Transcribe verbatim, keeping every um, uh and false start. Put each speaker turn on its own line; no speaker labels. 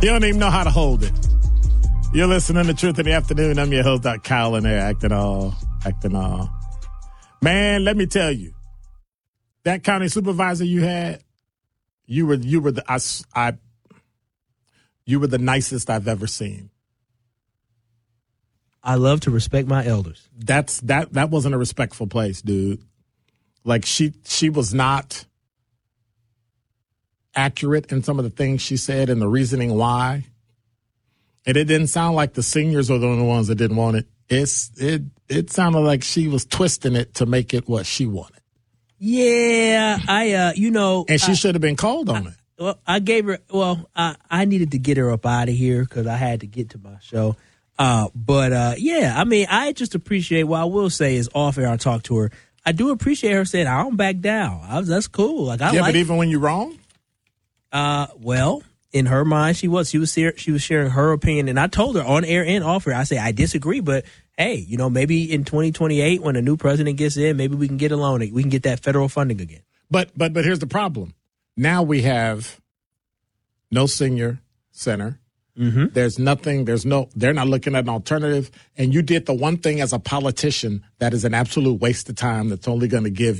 You don't even know how to hold it. You're listening to Truth in the Afternoon. I'm your host, Doctor Kyle, in there acting all, acting all. Man, let me tell you, that county supervisor you had, you were you were the I, I you were the nicest I've ever seen.
I love to respect my elders.
That's that that wasn't a respectful place, dude. Like she she was not accurate in some of the things she said and the reasoning why. And it didn't sound like the seniors were the only ones that didn't want it. It's it it sounded like she was twisting it to make it what she wanted.
Yeah, I uh you know,
and she
I,
should have been called on
I,
it.
Well, I gave her. Well, I I needed to get her up out of here because I had to get to my show. Uh, but uh, yeah, I mean, I just appreciate. What I will say is, off air, I talked to her. I do appreciate her saying, "I don't back down." I was, that's cool. Like I
yeah,
like,
but even when you're wrong,
uh, well. In her mind, she was. She was she was sharing her opinion, and I told her on air and off air. I say I disagree, but hey, you know, maybe in twenty twenty-eight, when a new president gets in, maybe we can get a loan. We can get that federal funding again.
But but but here's the problem. Now we have no senior center.
Mm-hmm.
There's nothing. There's no. They're not looking at an alternative. And you did the one thing as a politician that is an absolute waste of time. That's only going to give